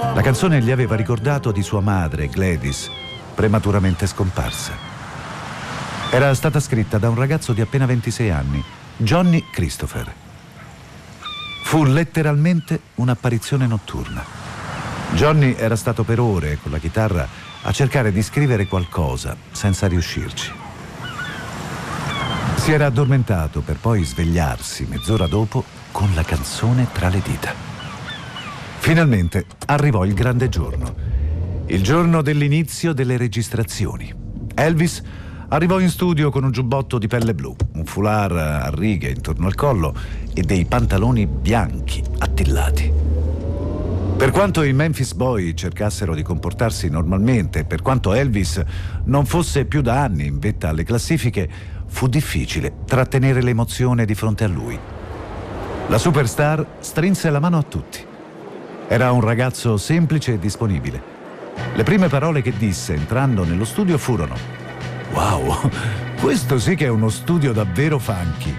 La canzone gli aveva ricordato di sua madre, Gladys, prematuramente scomparsa. Era stata scritta da un ragazzo di appena 26 anni, Johnny Christopher. Fu letteralmente un'apparizione notturna. Johnny era stato per ore con la chitarra a cercare di scrivere qualcosa senza riuscirci. Si era addormentato per poi svegliarsi mezz'ora dopo con la canzone tra le dita. Finalmente arrivò il grande giorno, il giorno dell'inizio delle registrazioni. Elvis arrivò in studio con un giubbotto di pelle blu, un foulard a righe intorno al collo e dei pantaloni bianchi attillati. Per quanto i Memphis Boy cercassero di comportarsi normalmente, per quanto Elvis non fosse più da anni in vetta alle classifiche, fu difficile trattenere l'emozione di fronte a lui. La superstar strinse la mano a tutti. Era un ragazzo semplice e disponibile. Le prime parole che disse entrando nello studio furono: «Wow, questo sì che è uno studio davvero funky».